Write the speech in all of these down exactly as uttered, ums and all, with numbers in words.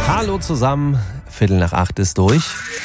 Hallo zusammen, Viertel nach acht ist durch.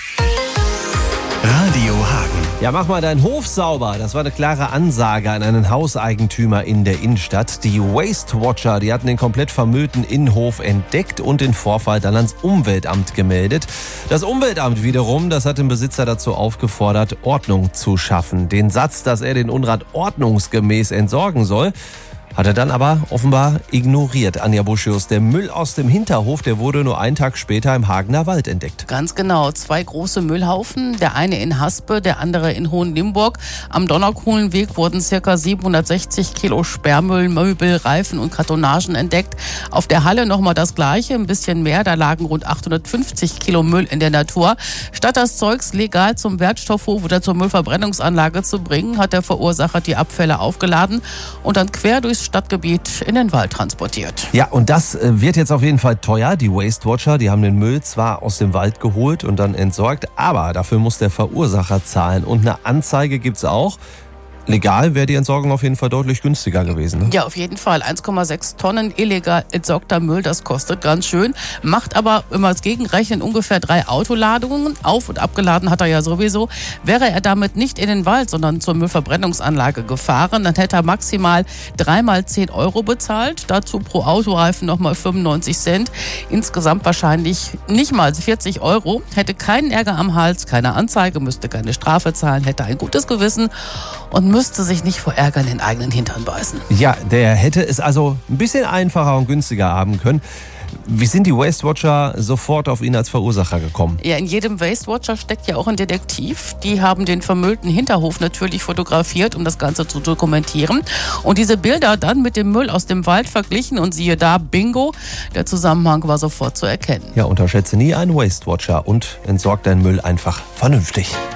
Radio Hagen. Ja, mach mal deinen Hof sauber. Das war eine klare Ansage an einen Hauseigentümer in der Innenstadt. Die Waste Watcher, die hatten den komplett vermüllten Innenhof entdeckt und den Vorfall dann ans Umweltamt gemeldet. Das Umweltamt wiederum, das hat den Besitzer dazu aufgefordert, Ordnung zu schaffen. Den Satz, dass er den Unrat ordnungsgemäß entsorgen soll, hat er dann aber offenbar ignoriert. Anja Buschius, der Müll aus dem Hinterhof, der wurde nur einen Tag später im Hagener Wald entdeckt. Ganz genau, zwei große Müllhaufen, der eine in Haspe, der andere in Hohenlimburg. Am Donnerkuhlenweg wurden ca. siebenhundertsechzig Kilo Sperrmüll, Möbel, Reifen und Kartonagen entdeckt. Auf der Halle nochmal das Gleiche, ein bisschen mehr, da lagen rund achthundertfünfzig Kilo Müll in der Natur. Statt das Zeugs legal zum Wertstoffhof oder zur Müllverbrennungsanlage zu bringen, hat der Verursacher die Abfälle aufgeladen und dann quer durchs Stadtgebiet in den Wald transportiert. Ja, und das wird jetzt auf jeden Fall teuer. Die Waste Watcher, die haben den Müll zwar aus dem Wald geholt und dann entsorgt, aber dafür muss der Verursacher zahlen. Und eine Anzeige gibt's auch. Legal wäre die Entsorgung auf jeden Fall deutlich günstiger gewesen. Ne? Ja, auf jeden Fall. eins Komma sechs Tonnen illegal entsorgter Müll, das kostet ganz schön. Macht aber, wenn man es gegenrechnen, ungefähr drei Autoladungen. Auf- und abgeladen hat er ja sowieso. Wäre er damit nicht in den Wald, sondern zur Müllverbrennungsanlage gefahren, dann hätte er maximal dreimal zehn Euro bezahlt. Dazu pro Autoreifen nochmal fünfundneunzig Cent. Insgesamt wahrscheinlich nicht mal vierzig Euro. Hätte keinen Ärger am Hals, keine Anzeige, müsste keine Strafe zahlen, hätte ein gutes Gewissen und müsste sich nicht vor Ärger in den eigenen Hintern beißen. Ja, der hätte es also ein bisschen einfacher und günstiger haben können. Wie sind die Waste Watcher sofort auf ihn als Verursacher gekommen? Ja, in jedem Waste Watcher steckt ja auch ein Detektiv. Die haben den vermüllten Hinterhof natürlich fotografiert, um das Ganze zu dokumentieren. Und diese Bilder dann mit dem Müll aus dem Wald verglichen und siehe da, bingo, der Zusammenhang war sofort zu erkennen. Ja, unterschätze nie einen Waste Watcher und entsorg deinen Müll einfach vernünftig.